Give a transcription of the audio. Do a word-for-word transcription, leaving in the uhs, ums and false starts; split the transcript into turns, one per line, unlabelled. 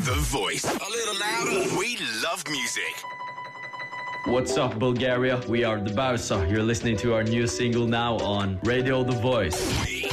The Voice. A little louder. We love music.
What's up, Bulgaria? We are the Bausa. You're listening to our new single now on Radio The Voice.
We